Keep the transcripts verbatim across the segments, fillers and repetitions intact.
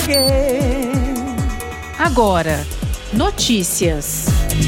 again. Agora, notícias.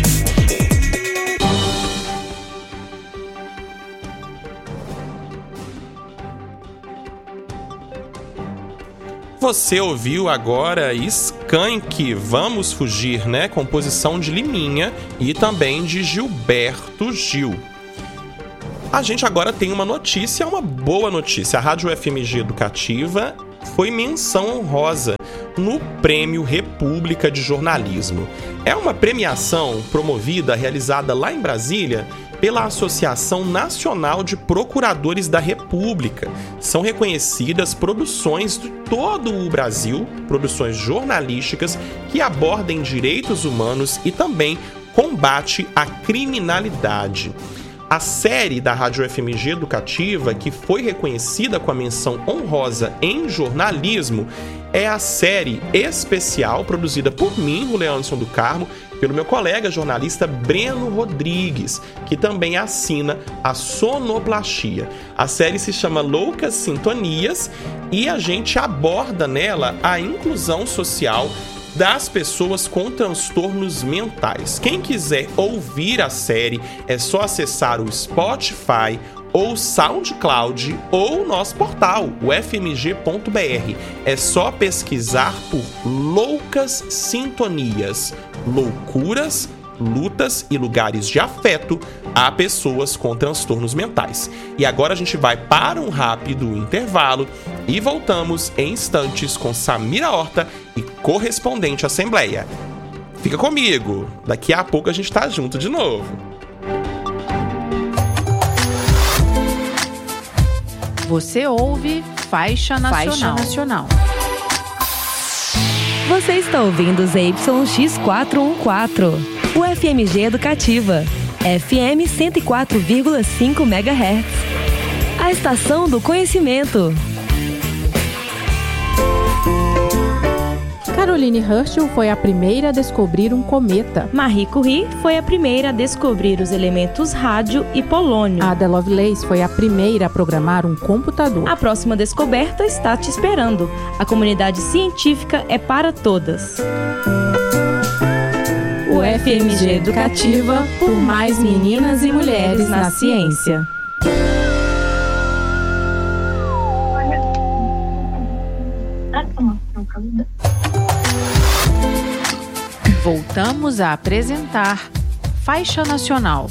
Você ouviu agora Skank, Vamos Fugir, né? Composição de Liminha e também de Gilberto Gil. A gente agora tem uma notícia, uma boa notícia. A Rádio F M G Educativa foi menção honrosa no Prêmio República de Jornalismo. É uma premiação promovida, realizada lá em Brasília, pela Associação Nacional de Procuradores da República. São reconhecidas produções de todo o Brasil, produções jornalísticas que abordem direitos humanos e também combate à criminalidade. A série da Rádio F M G Educativa, que foi reconhecida com a menção honrosa em jornalismo, é a série especial produzida por mim, o Leandson do Carmo, pelo meu colega jornalista Breno Rodrigues, que também assina a Sonoplastia. A série se chama Loucas Sintonias e a gente aborda nela a inclusão social das pessoas com transtornos mentais. Quem quiser ouvir a série é só acessar o Spotify ou SoundCloud ou nosso portal, o f m g ponto b r. É só pesquisar por Loucas Sintonias, loucuras, lutas e lugares de afeto a pessoas com transtornos mentais. E agora a gente vai para um rápido intervalo e voltamos em instantes com Samira Horta e correspondente Assembleia. Fica comigo, daqui a pouco a gente tá junto de novo. Você ouve Faixa Nacional. Faixa Nacional. Você está ouvindo os Y X quatrocentos e quatorze, o F M G Educativa, F M cento e quatro vírgula cinco megahertz. A estação do conhecimento. Caroline Herschel foi a primeira a descobrir um cometa. Marie Curie foi a primeira a descobrir os elementos rádio e polônio. Ada Lovelace foi a primeira a programar um computador. A próxima descoberta está te esperando. A comunidade científica é para todas. O F M G Educativa, por mais meninas e mulheres na ciência. Voltamos a apresentar Faixa Nacional.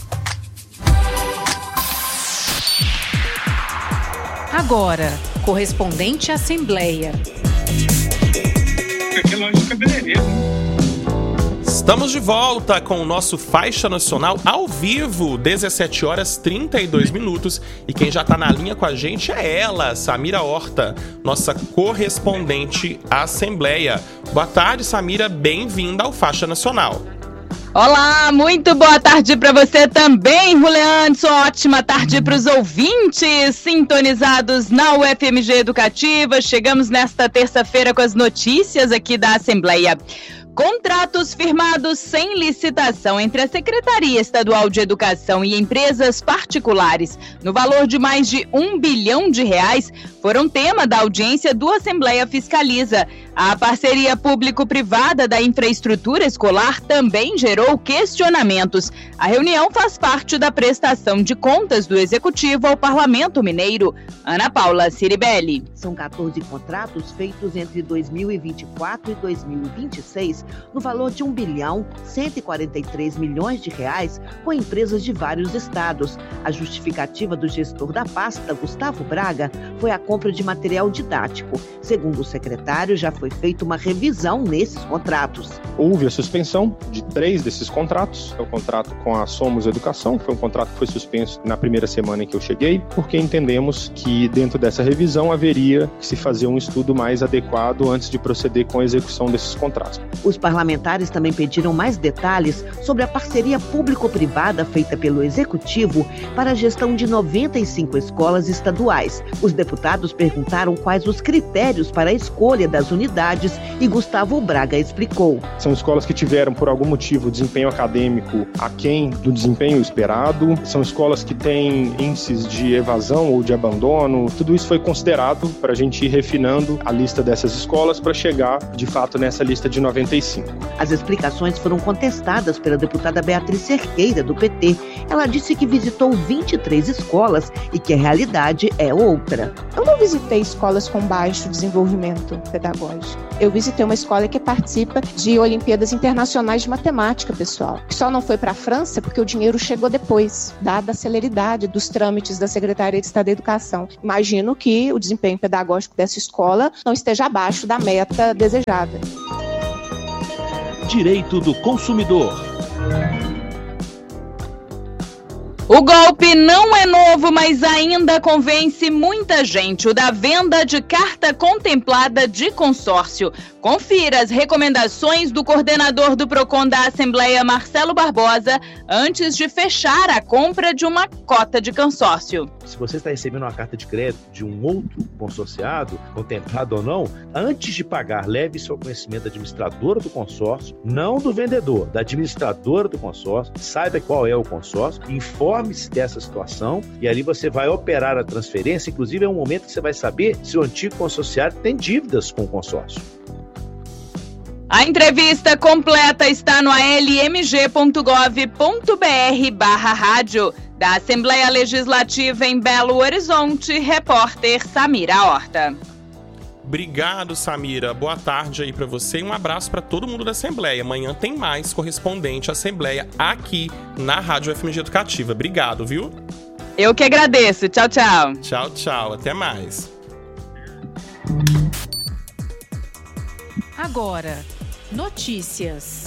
Agora, correspondente Assembleia. Aqui é loja de cabeleireiro. Estamos de volta com o nosso Faixa Nacional ao vivo, dezessete horas e trinta e dois minutos. E quem já está na linha com a gente é ela, Samira Horta, nossa correspondente à Assembleia. Boa tarde, Samira, bem-vinda ao Faixa Nacional. Olá, muito boa tarde para você também, Julianson. Ótima tarde para os ouvintes sintonizados na U F M G Educativa. Chegamos nesta terça-feira com as notícias aqui da Assembleia. Contratos firmados sem licitação entre a Secretaria Estadual de Educação e empresas particulares, no valor de mais de um bilhão de reais, foram tema da audiência do Assembleia Fiscaliza. A parceria público-privada da infraestrutura escolar também gerou questionamentos. A reunião faz parte da prestação de contas do Executivo ao Parlamento Mineiro. Ana Paula Ciribelli. São quatorze contratos feitos entre dois mil e vinte e quatro e dois mil e vinte e seis, no valor de um bilhão cento e quarenta e três milhões de reais, com empresas de vários estados. A justificativa do gestor da pasta, Gustavo Braga, foi a compra de material didático. Segundo o secretário, já foi feita uma revisão nesses contratos. Houve a suspensão de três desses contratos. É o contrato com a Somos Educação, que foi um contrato que foi suspenso na primeira semana em que eu cheguei, porque entendemos que dentro dessa revisão haveria que se fazer um estudo mais adequado antes de proceder com a execução desses contratos. Os parlamentares também pediram mais detalhes sobre a parceria público-privada feita pelo Executivo para a gestão de noventa e cinco escolas estaduais. Os deputados perguntaram quais os critérios para a escolha das unidades atividades e Gustavo Braga explicou. São escolas que tiveram, por algum motivo, desempenho acadêmico aquém do desempenho esperado. São escolas que têm índices de evasão ou de abandono. Tudo isso foi considerado para a gente ir refinando a lista dessas escolas para chegar, de fato, nessa lista de noventa e cinco. As explicações foram contestadas pela deputada Beatriz Cerqueira, do P T. Ela disse que visitou vinte e três escolas e que a realidade é outra. Eu não visitei escolas com baixo desenvolvimento pedagógico. Eu visitei uma escola que participa de Olimpíadas Internacionais de Matemática, pessoal. Que só não foi para a França porque o dinheiro chegou depois, dada a celeridade dos trâmites da Secretaria de Estado da Educação. Imagino que o desempenho pedagógico dessa escola não esteja abaixo da meta desejada. Direito do consumidor. O golpe não é novo, mas ainda convence muita gente. O da venda de carta contemplada de consórcio. Confira as recomendações do coordenador do Procon da Assembleia, Marcelo Barbosa, antes de fechar a compra de uma cota de consórcio. Se você está recebendo uma carta de crédito de um outro consorciado, contemplado ou não, antes de pagar, leve isso ao conhecimento da administradora do consórcio, não do vendedor, da administradora do consórcio, saiba qual é o consórcio, informe-se dessa situação e ali você vai operar a transferência. Inclusive é um momento que você vai saber se o antigo consorciado tem dívidas com o consórcio. A entrevista completa está no a l m g ponto gov ponto b r barra rádio. Da Assembleia Legislativa em Belo Horizonte, repórter Samira Horta. Obrigado, Samira. Boa tarde aí pra você e um abraço pra todo mundo da Assembleia. Amanhã tem mais correspondente Assembleia aqui na Rádio F M G Educativa. Obrigado, viu? Eu que agradeço. Tchau, tchau. Tchau, tchau. Até mais. Agora, notícias.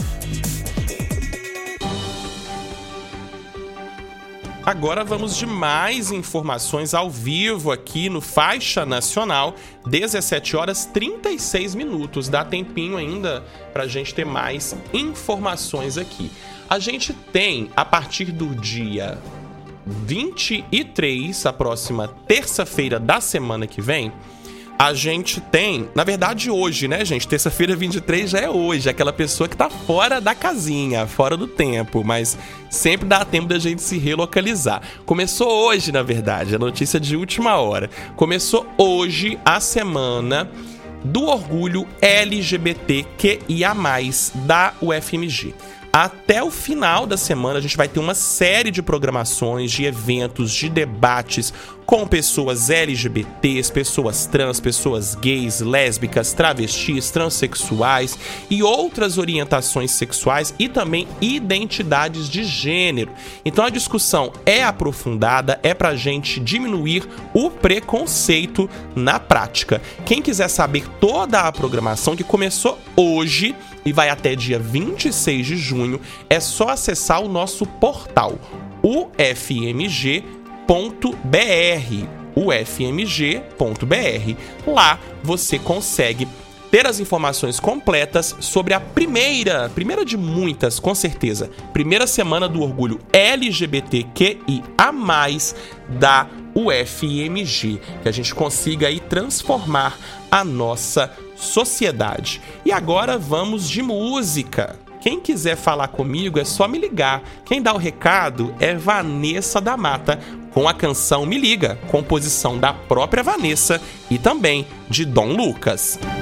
Agora vamos de mais informações ao vivo aqui no Faixa Nacional, dezessete horas e trinta e seis minutos. Dá tempinho ainda pra gente ter mais informações aqui. A gente tem, a partir do dia vinte e três, a próxima terça-feira da semana que vem, a gente tem, na verdade hoje, né, gente? Terça-feira vinte e três já é hoje, aquela pessoa que tá fora da casinha, fora do tempo, mas sempre dá tempo da gente se relocalizar. Começou hoje, na verdade, a notícia de última hora. Começou hoje a semana do orgulho L G B T Q I A mais, da U F M G. Até o final da semana a gente vai ter uma série de programações, de eventos, de debates com pessoas L G B Ts, pessoas trans, pessoas gays, lésbicas, travestis, transexuais e outras orientações sexuais e também identidades de gênero. Então a discussão é aprofundada, é pra gente diminuir o preconceito na prática. Quem quiser saber toda a programação que começou hoje e vai até dia vinte e seis de junho, é só acessar o nosso portal u f m g ponto b r, u f m g ponto b r. Lá você consegue ter as informações completas sobre a primeira, primeira de muitas, com certeza, primeira semana do orgulho L G B T Q I A mais, da U F M G, que a gente consiga aí transformar a nossa sociedade. E agora vamos de música. Quem quiser falar comigo é só me ligar. Quem dá o recado é Vanessa da Mata, com a canção Me Liga, composição da própria Vanessa e também de Dom Lucas.